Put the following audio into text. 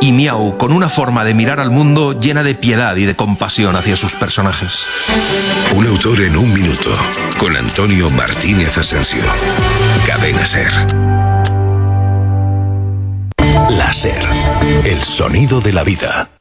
y Miau con una forma de mirar al mundo llena de piedad y de compasión hacia sus personajes. Un autor en un minuto, con Antonio Martínez Asensio. Cadena SER. La SER, el sonido de la vida.